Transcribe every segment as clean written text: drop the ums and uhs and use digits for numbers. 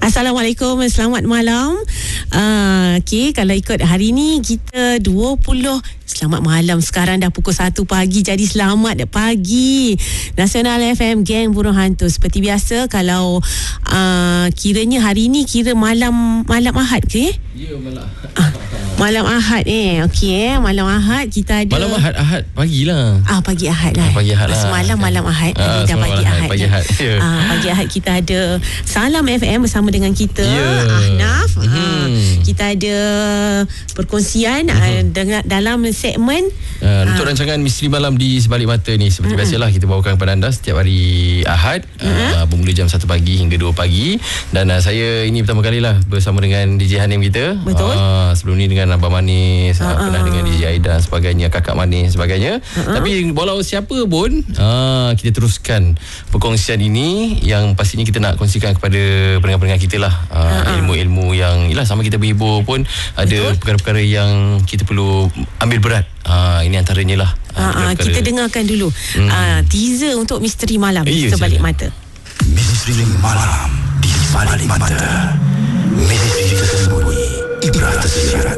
Assalamualaikum, selamat malam. Okey, kalau ikut hari ni kita 20. Selamat malam, sekarang dah pukul 1 pagi. Jadi selamat pagi Nasional FM, geng burung hantu. Seperti biasa, kalau kiranya hari ni kira malam Ahad ke? Ya, malam malam Ahad Okey, malam Ahad kita ada. Malam Ahad pagilah. Pagi Ahad lah. Pagi Ahad lah. Semalam malam Ahad. Tadi dah pagi Ahad. Pagi Ahad. Pagi Ahad kita ada Salam FM bersama dengan kita Ahnaf. Kita ada perkongsian dengan dalam segmen untuk rancangan Misteri Malam di Sebalik Mata ni. Seperti biasalah kita bawakan kepada anda setiap hari Ahad bermula jam 1 pagi hingga 2 pagi. Dan saya ini pertama kalilah bersama dengan DJ Hanim kita. Betul. Sebelum ni dengan Abang Manis, pernah dengan DJ Aida dan sebagainya, Kakak Manis sebagainya. Tapi walau siapa pun, kita teruskan perkongsian ini yang pastinya kita nak kongsikan kepada pendengar-pendengar kita lah. Ilmu-ilmu yang sama kita berhibur pun ada perkara-perkara yang kita perlu ambil berat. Ini antaranya lah. Kita dengarkan dulu teaser untuk Misteri Malam di Sebalik Mata. Misteri Malam di Sebalik Mata. Misteri tersembunyi, ibrah tersirat.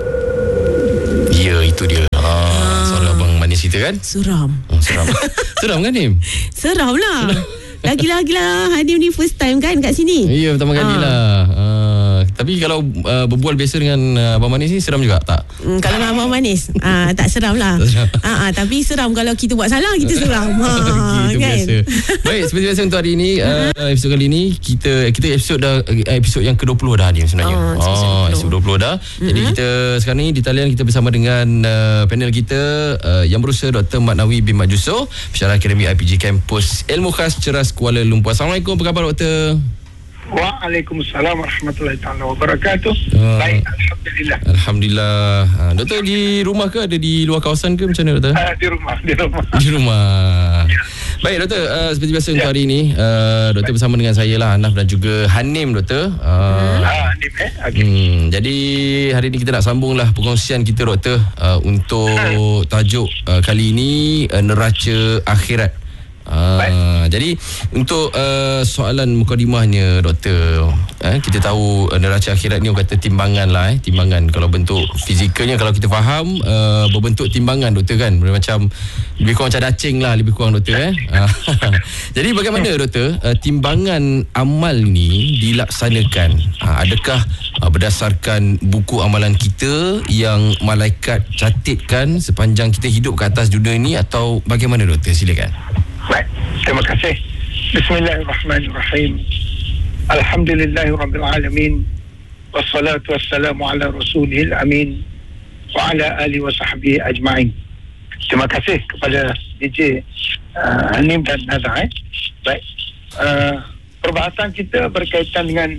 Ya, itu dia. Suara Abang Manis kita kan? Seram. Seram. Seram kan, Nim? Seram lah. Lagi-lagi lah, Hadim ni first time kan kat sini. Ya, pertama kali lah. Tapi kalau berbual biasa dengan Abang Manis ni seram juga tak? Kalau dengan Abang Manis tak seram lah. Tapi seram kalau kita buat salah, kita seram. Gitu kan? Biasa. Baik, seperti biasa untuk hari ini, episod kali ini kita episod yang ke-20 dah ni sebenarnya. Episod 20 dah. Jadi kita sekarang ni di talian kita bersama dengan panel kita yang berusaha Dr. Mat Nawi bin Mat Yusof, pensyarah Akademi IPG Kampus Ilmu Khas Ceras Kuala Lumpur. Assalamualaikum, apa khabar Doktor? Waalaikumsalam warahmatullahi taala wabarakatuh. Baik, alhamdulillah. Alhamdulillah. Doktor di rumah ke, ada di luar kawasan ke, macam mana Doktor? Di rumah. Di rumah. Ya. Baik Doktor, seperti biasa untuk hari ini Doktor bersama dengan saya lah, Ahnaf dan juga Hanim Doktor. Hanim okay. Jadi hari ini kita nak sambung lah perkongsian kita Doktor untuk tajuk kali ini neraca akhirat. Jadi untuk soalan mukadimahnya Doktor, kita tahu neraca akhirat ni orang kata timbangan lah, timbangan. Kalau bentuk fizikalnya kalau kita faham berbentuk timbangan Doktor kan, macam lebih kurang macam dacing lah, lebih kurang Doktor. Jadi bagaimana Doktor timbangan amal ni dilaksanakan? Adakah berdasarkan buku amalan kita yang malaikat catatkan sepanjang kita hidup ke atas dunia ni, atau bagaimana Doktor? Silakan. Baik, terima kasih. Bismillahirrahmanirrahim. Alhamdulillahirabbil alamin. Wassalatu wassalamu ala rasulil amin wa ala alihi wa sahbihi ajma'in. Terima kasih kepada DJ Hanim dan Nada. Baik. Perbahasan kita berkaitan dengan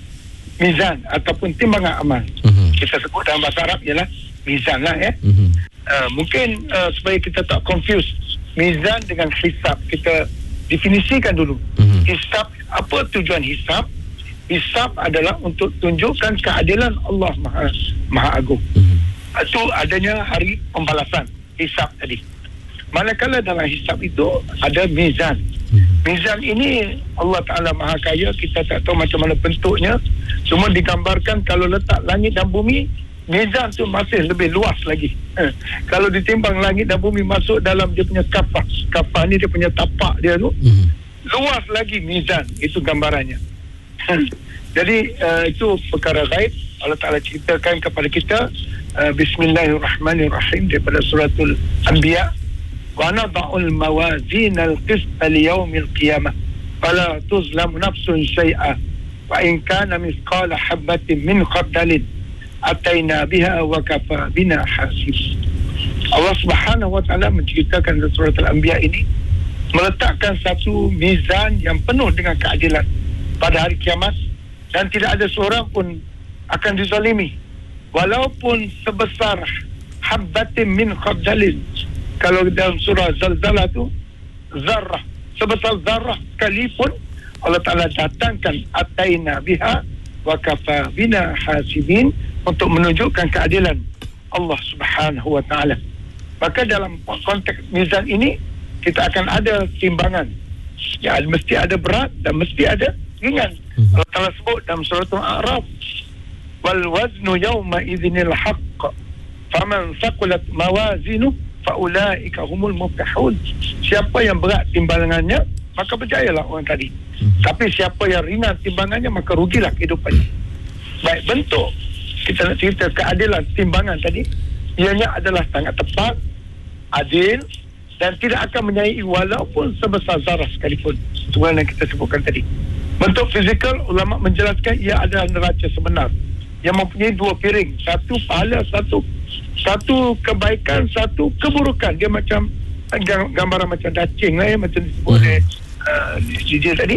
mizan ataupun timbangan amal. Kita sebut dalam bahasa Arab ialah mizan lah mungkin supaya kita tak confuse mizan dengan hisab, kita definisikan dulu. Hisab, apa tujuan hisab? Hisab adalah untuk tunjukkan keadilan Allah Maha Agung. Itu adanya hari pembalasan, hisab tadi. Manakala dalam hisab itu ada mizan. Mizan ini Allah Ta'ala Maha Kaya, kita tak tahu macam mana bentuknya. Cuma digambarkan kalau letak langit dan bumi, mizan tu masih lebih luas lagi. Kalau ditimbang langit dan bumi masuk dalam dia punya kafah. Kafah ni dia punya tapak dia tu. Luas lagi mizan. Itu gambarannya. Jadi itu perkara gaib. Allah Ta'ala ceritakan kepada kita. Bismillahirrahmanirrahim daripada suratul Anbiya. Wa nada'ul mawazinal qista liyaumil qiyamah. Fala tuzlamu nafsun syai'ah. Wa in kana misqala habbatin min khardalin ataina biha wa kafa bina hasib. Allah Subhanahu wa taala menceritakan dalam surah Al-Anbiya ini meletakkan satu mizan yang penuh dengan keadilan pada hari kiamat, dan tidak ada seorang pun akan dizalimi walaupun sebesar habbatin min khardalin. Kalau dalam surah Zalzalah tu zarrah, sebesar zarrah sekalipun Allah Taala datangkan ataina biha wa kafa bina hasibin, untuk menunjukkan keadilan Allah Subhanahu wa taala. Maka dalam konteks mizan ini kita akan ada timbangan. Ya, mesti ada berat dan mesti ada ringan. Allah Ta'ala sebut dalam surah Al-A'raf, wal waznu yawma idzinil haqq faman thaqulat mawazinu faulaika humul muflihun. Siapa yang berat timbangannya, maka berjayalah orang tadi. Tapi siapa yang ringan timbangannya, maka rugilah kehidupannya. Baik, bentuk kita nak cerita keadilan timbangan tadi, ianya adalah sangat tepat, adil, dan tidak akan menyai walaupun sebesar zarah sekalipun. Itu yang kita sebutkan tadi. Bentuk fizikal, ulama menjelaskan ia adalah neraca sebenar yang mempunyai dua piring, satu pahala, satu kebaikan, satu keburukan. Dia macam gambaran macam dacing lah ya, macam disebut oleh DJ tadi.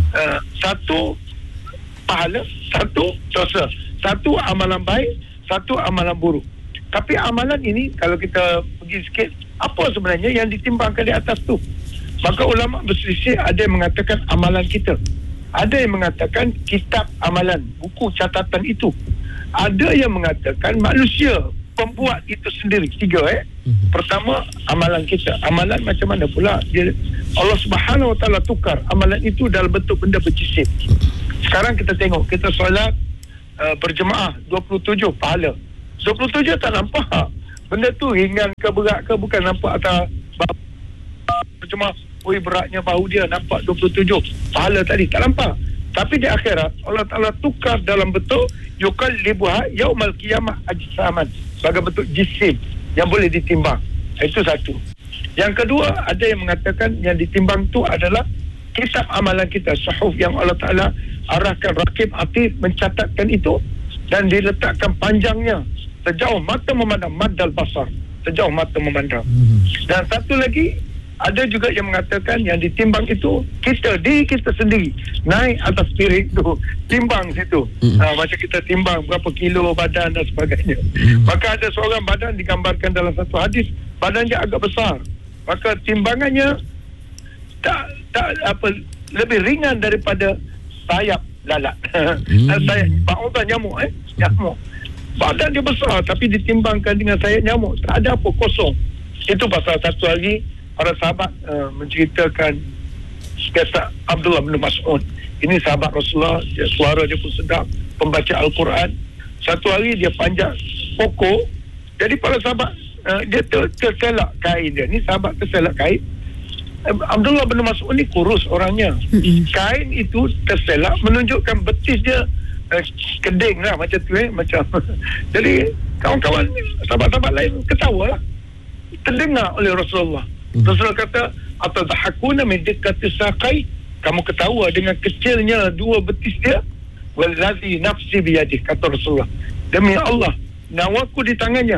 Satu pahala, satu dosa, satu amalan baik, satu amalan buruk. Tapi amalan ini kalau kita pergi sikit, apa sebenarnya yang ditimbangkan di atas tu? Maka ulama berselisih, ada yang mengatakan amalan kita, ada yang mengatakan kitab amalan, buku catatan itu, ada yang mengatakan manusia pembuat itu sendiri. Tiga Pertama, amalan kita. Amalan macam mana pula? Allah Subhanahu Wa Taala tukar amalan itu dalam bentuk benda berjisim. Sekarang kita tengok, kita solat berjemaah 27 pahala. 27 tak nampak benda tu ringan ke berat ke, bukan nampak atas berjemaah, oi beratnya bahu dia, nampak 27 pahala tadi, tak nampak. Tapi di akhirat Allah Ta'ala tukar dalam bentuk yukallibuha yaumal qiyamah ajsaman, sebagai bentuk jisim yang boleh ditimbang. Itu satu. Yang kedua, ada yang mengatakan yang ditimbang tu adalah kitab amalan kita, suhuf yang Allah Ta'ala arahkan Raqib Atid mencatatkan itu, dan diletakkan panjangnya sejauh mata memandang, maddal basar, sejauh mata memandang. Dan satu lagi, ada juga yang mengatakan yang ditimbang itu diri kita sendiri, naik atas piring tu, timbang situ. Macam kita timbang berapa kilo badan dan sebagainya. Maka ada seorang badan digambarkan dalam satu hadis, badannya agak besar, maka timbangannya tak lebih ringan daripada sayap lalat. Sayap bautan nyamuk nyamuk. Badan dia besar tapi ditimbangkan dengan sayap nyamuk, tak ada apa, kosong. Itu pasal satu hari para sahabat menceritakan kisah Abdullah bin Mas'ud. Ini sahabat Rasulullah, suara dia pun sedap, pembaca Al-Quran. Satu hari dia panjat pokok, jadi para sahabat dia terselak kain dia. Ni sahabat terselak kain. Abdullah bin Mas'ud ni kurus orangnya. Kain itu terselak menunjukkan betis dia keding lah macam tu macam. Jadi kawan-kawan sahabat-sahabat lain ketawa lah, terdengar oleh Rasulullah. Rasulullah kata, atadhakuna min dikkati saqai, kamu ketawa dengan kecilnya dua betis dia. Wallazi nafsi biyadih, kata Rasulullah, demi Allah nyawaku di tangannya,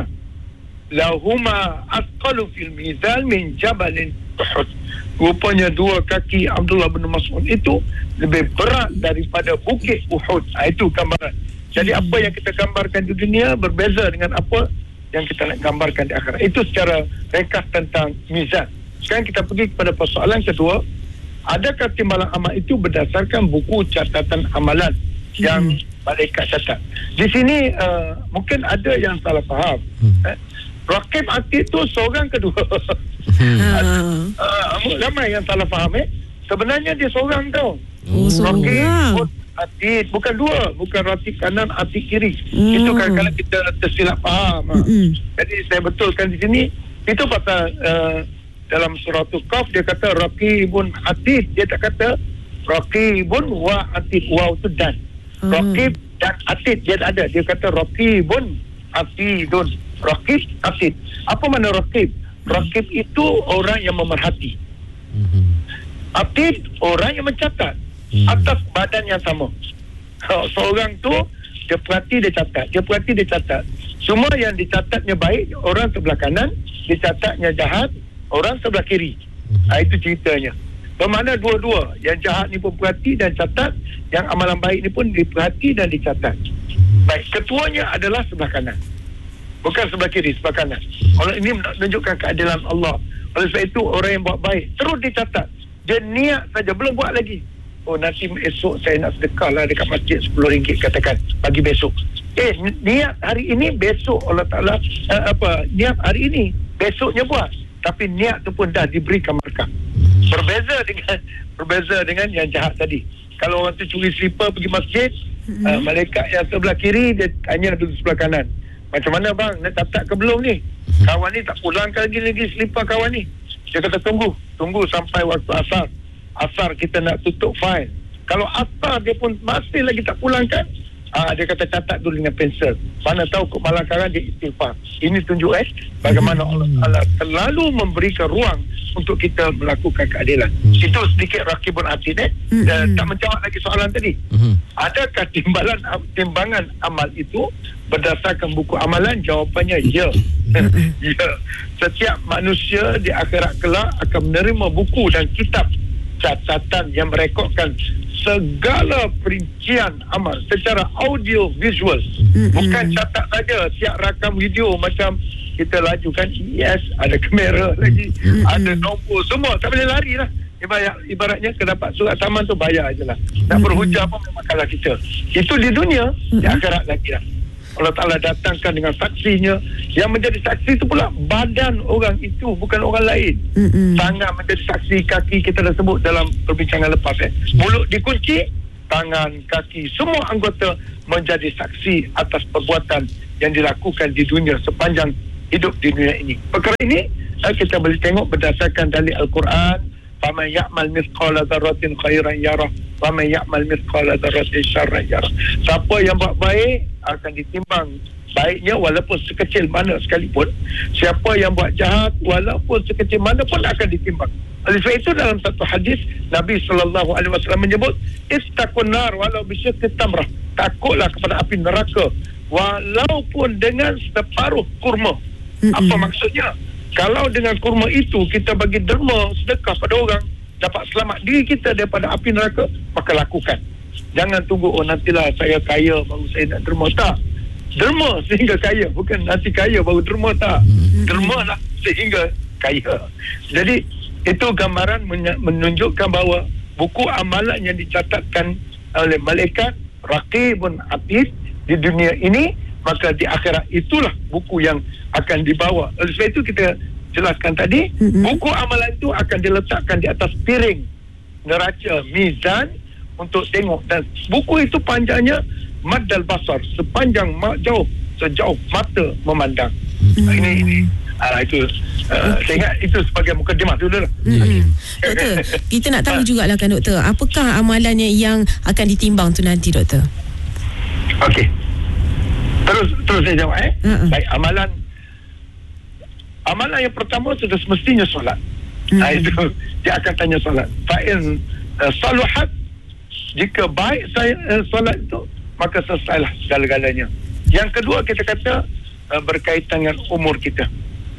lahuma asqalu fil mizan min jabalin Uhud. Rupanya dua kaki Abdullah bin Mas'ud itu lebih berat daripada bukit Uhud. Itu gambaran. Jadi apa yang kita gambarkan di dunia berbeza dengan apa yang kita nak gambarkan di akhirat. Itu secara ringkas tentang mizan. Sekarang kita pergi kepada persoalan kedua. Adakah timbalan amal itu berdasarkan buku catatan amalan yang malaikat catat? Di sini mungkin ada yang salah faham. Raqib Atid itu seorang kedua. Ramai yang salah faham. Sebenarnya dia seorang tau. Raqib Atid, bukan dua, bukan Raqib kanan, Atid kiri. Itu kadang-kadang kita tersilap faham. Jadi saya betulkan di sini. Itu pasal dalam surah Al-Qaf dia kata Raqibun Atid, dia tak kata Raqibun wa Atid. Wa itu dan Raqib dan Atid dia tak ada. Dia kata Raqibun Atidun. Raqib Atid. Apa makna Raqib? Raqib itu orang yang memerhati. Atid orang yang mencatat atas badan yang sama. Seorang tu dia perhati, dia catat. Dia perhati, dia catat. Semua yang dicatatnya baik, orang sebelah kanan. Dicatatnya jahat, orang sebelah kiri. Itu ceritanya. Bermakna dua-dua. Yang jahat ni pun perhati dan catat, yang amalan baik ni pun diperhati dan dicatat. Baik, ketuanya adalah sebelah kanan, bukan sebelah kiri, sebelah kanan. Allah ini menunjukkan keadilan Allah. Oleh sebab itu orang yang buat baik terus dicatat. Dia niat saja, belum buat lagi. Oh, nanti esok saya nak sedekah lah dekat masjid RM10 katakan, pagi besok. Niat hari ini, besok Allah Ta'ala niat hari ini, besoknya buat. Tapi niat tu pun dah diberikan berkah. Berbeza dengan yang jahat tadi. Kalau orang tu curi slipper pergi masjid, malaikat yang sebelah kiri dia tanya duduk sebelah kanan, macam mana bang, nak tatak ke belum ni? Kawan ni tak pulangkan lagi slipper kawan ni. Dia kata tunggu sampai waktu asar kita nak tutup file. Kalau asar dia pun masih lagi tak pulangkan, dia kata catat dulu dengan pensel. Mana tahu kok malakaran dia istighfar. Ini tunjuk bagaimana Allah Ta'ala selalu memberikan ruang untuk kita melakukan keadilan. Itu sedikit rakibun atid. Tak menjawab lagi soalan tadi. Adakah timbangan amal itu berdasarkan buku amalan? Jawapannya ya. Ya. Setiap manusia di akhirat kelak akan menerima buku dan kitab catatan yang merekodkan segala perincian amal secara audio visual. Bukan catat saja, siap rakam video macam kita laju kan. Yes, ada kamera lagi, ada nombor, semua tak boleh lari lah. Ibaratnya dapat surat saman tu bayar je lah. Nak berhujah pun memang kalah kita. Itu di dunia. Di akhirat lagi lah Allah Ta'ala datangkan dengan saksinya. Yang menjadi saksi itu pula badan orang itu, bukan orang lain. Tangan menjadi saksi, kaki kita dah sebut dalam perbincangan lepas. Mulut dikunci, tangan, kaki, semua anggota menjadi saksi atas perbuatan yang dilakukan di dunia sepanjang hidup di dunia ini. Perkara ini kita boleh tengok berdasarkan dalil Al-Quran. Faman ya'mal mithqala dzarratin khairan yarah, waman ya'mal mithqala dzarratin syarran yarah. Siapa yang buat baik akan ditimbang baiknya walaupun sekecil mana sekalipun. Siapa yang buat jahat walaupun sekecil mana pun akan ditimbang. Oleh sebab itu dalam satu hadis Nabi SAW menyebut, istaqun nar walau bisyaqi tamrah. Takutlah kepada api neraka walaupun dengan separuh kurma. Apa maksudnya? Kalau dengan kurma itu kita bagi derma, sedekah pada orang, dapat selamat diri kita daripada api neraka, maka lakukan. Jangan tunggu nantilah saya kaya baru saya nak derma. Tak. Derma sehingga kaya, bukan nanti kaya baru derma. Tak. Derma lah sehingga kaya. Jadi itu gambaran menunjukkan bahawa buku amalan yang dicatatkan oleh malaikat Raqibun Atid di dunia ini, maka di akhirat itulah buku yang akan dibawa. Oleh sebab itu kita jelaskan tadi, buku amalan itu akan diletakkan di atas piring neraca mizan untuk tengok, dan buku itu panjangnya maddal basar, sepanjang sejauh mata memandang. Ini itu saya ingat itu sebagai mukadimah dulu lah. Doktor, kita nak tahu jugalah kan doktor, apakah amalannya yang akan ditimbang tu nanti doktor? Okey, terus saya jawab. Baik, amalan yang pertama sudah semestinya solat. Itu dia akan tanya solat. Fa'in saluhat, jika baik solat itu, maka selesailah segala-galanya. Yang kedua kita kata berkaitan dengan umur kita.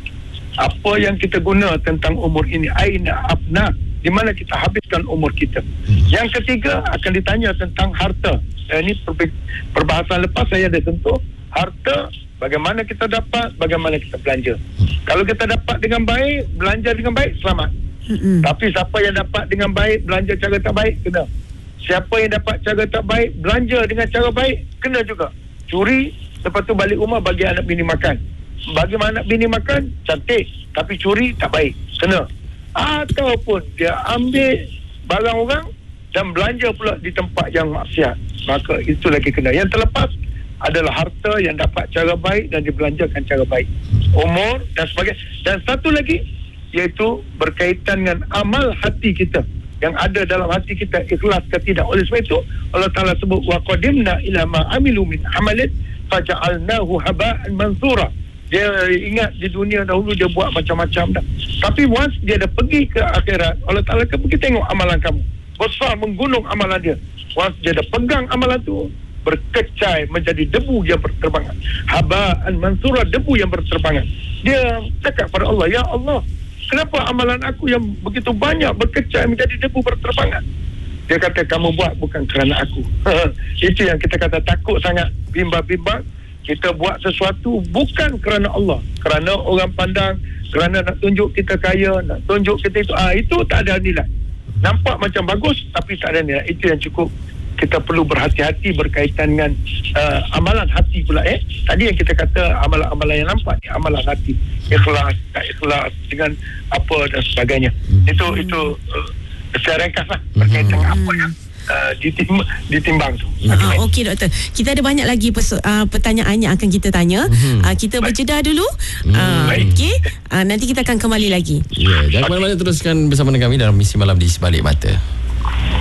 Apa yang kita guna tentang umur ini? Aina abna, di mana kita habiskan umur kita. Yang ketiga akan ditanya tentang harta. Ini perbahasan lepas saya ada sentuh harta, bagaimana kita dapat, bagaimana kita belanja. Kalau kita dapat dengan baik, belanja dengan baik, selamat. Tapi siapa yang dapat dengan baik, belanja cara tak baik, kena. Siapa yang dapat cara tak baik, belanja dengan cara baik, kena juga. Curi, lepas tu balik rumah bagi anak bini makan. Bagi anak bini makan, cantik, tapi curi tak baik, kena. Ataupun dia ambil barang orang dan belanja pula di tempat yang maksiat, maka itu lagi kena. Yang terlepas adalah harta yang dapat cara baik dan dibelanjakan cara baik, umur dan sebagainya. Dan satu lagi, iaitu berkaitan dengan amal hati kita, yang ada dalam hati kita, ikhlas ke tidak. Oleh sebab itu Allah Ta'ala sebut wa qadimna ila ma amilu min amalin faja'alnahu haba'an mansura. Dia ingat di dunia dahulu dia buat macam-macam dah, tapi once dia dah pergi ke akhirat, Allah Ta'ala pergi tengok amalan kamu, besar menggunung amalan dia. Once dia dah pegang amalan tu, berkecai menjadi debu yang berterbangan. Haba'an mansura, debu yang berterbangan. Dia cakap pada Allah, ya Allah, kenapa amalan aku yang begitu banyak berkecai menjadi debu berterbangan? Dia kata, kamu buat bukan kerana aku. Itu yang kita kata takut sangat, bimbang-bimbang. Kita buat sesuatu bukan kerana Allah, kerana orang pandang, kerana nak tunjuk kita kaya, nak tunjuk kita itu. Itu tak ada nilai. Nampak macam bagus tapi tak ada nilai. Itu yang cukup kita perlu berhati-hati berkaitan dengan amalan hati pula. Tadi yang kita kata amalan-amalan yang nampak ni amalan hati, ikhlas, tak ikhlas, dengan apa dan sebagainya. Itu secara ringkas lah berkaitan dengan apa yang ditimbang tu. Okey doktor. Kita ada banyak lagi pertanyaan yang akan kita tanya. Kita berjeda dulu. Okey. Nanti kita akan kembali lagi. Jangan ke mana-mana, teruskan bersama dengan kami dalam Misi Malam di Sebalik Mata.